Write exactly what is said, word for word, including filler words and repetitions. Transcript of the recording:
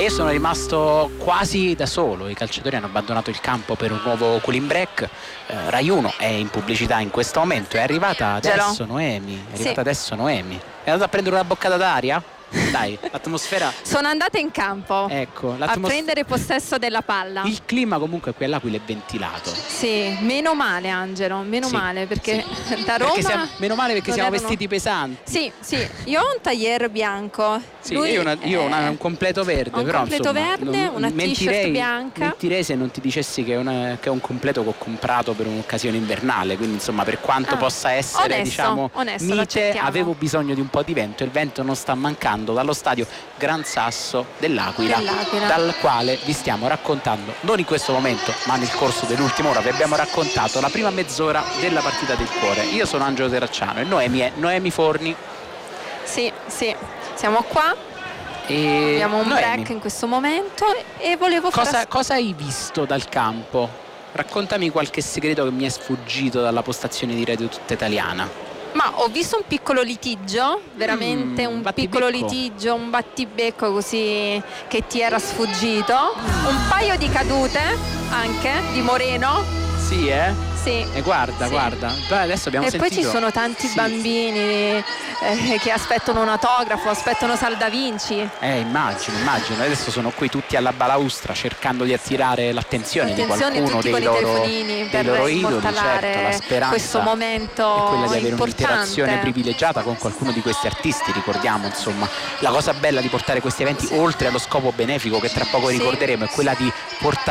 e sono rimasto quasi da solo. I calciatori hanno abbandonato il campo per un nuovo cooling break. eh, Rai uno è in pubblicità in questo momento. È arrivata adesso Noemi È arrivata Sì. adesso Noemi È andata a prendere una boccata d'aria? Dai, l'atmosfera. Sono andata in campo Ecco, a l'atmos- prendere possesso della palla. il clima comunque qui all'Aquila è ventilato. Sì, meno male Angelo, meno Sì, male perché sì. da Roma Perché siamo- meno male perché non siamo erano- vestiti pesanti. Sì, sì, io ho un tailleur bianco. Sì, Lui io, una, io ho una- è- un completo verde, ho un però completo insomma, verde, non- una t-shirt mentirei, bianca. mentirei se non ti dicessi che è, una- che è un completo che ho comprato per un'occasione invernale, quindi insomma per quanto Ah, possa essere onesto, diciamo onesto, lo mite, accettiamo. avevo bisogno di un po' di vento e il vento non sta mancando dallo stadio Gran Sasso dell'Aquila, Dell'Aquila. dal quale vi stiamo raccontando, non in questo momento ma nel corso dell'ultima ora vi abbiamo raccontato la prima mezz'ora della partita del cuore. Io sono Angelo Terracciano e Noemi è Noemi Forni. Sì, sì, siamo qua, E abbiamo un Noemi, break in questo momento e volevo Cosa, fare cosa hai visto dal campo? Raccontami qualche segreto che mi è sfuggito dalla postazione di Radio Tutta Italiana. Ma ho visto un piccolo litigio, veramente Mm, un battibecco. piccolo litigio, un battibecco così che ti era sfuggito, un paio di cadute anche di Moreno. Sì, eh? Sì. E guarda, Sì. guarda. Beh, adesso abbiamo E sentito. poi ci sono tanti Sì. bambini eh, che aspettano un autografo, aspettano Sal da Vinci. Eh, immagino, immagino. Adesso sono qui tutti alla balaustra cercando di attirare l'attenzione, Attenzione di qualcuno tutti dei con i loro, telefonini dei per loro idoli, immortalare certo. La speranza questo momento è quella di avere importante. un'interazione privilegiata con qualcuno di questi artisti, ricordiamo insomma. La cosa bella di portare questi eventi, oltre allo scopo benefico che tra poco Sì. ricorderemo, è quella di portare